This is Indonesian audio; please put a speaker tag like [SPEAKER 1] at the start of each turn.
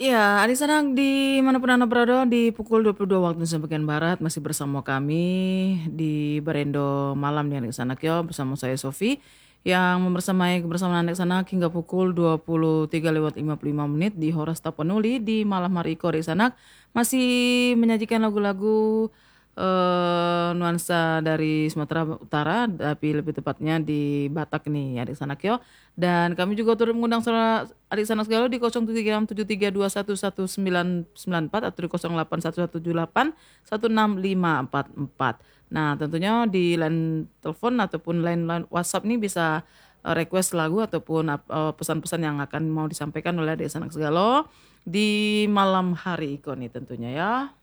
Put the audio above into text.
[SPEAKER 1] Iya, adik senang dimanapun Anda berada di pukul 22 waktu Indonesia bagian Barat masih bersama kami di Berendo Malam nih adik sanak yo bersama saya Sofi yang membersamai kebersamaan adik sanak hingga pukul 23:55 di Horas Tapanuli di malam hari iko adik sanak masih menyajikan lagu-lagu nuansa dari Sumatera Utara tapi lebih tepatnya di Batak nih adik sanak yo. Dan kami juga turut mengundang saudara adik sanak segala di 073673211994 atau di 0811781654. Nah, tentunya di line telepon ataupun line WhatsApp nih bisa request lagu ataupun pesan-pesan yang akan mau disampaikan oleh adik sanak segala di malam hari iko nih tentunya ya.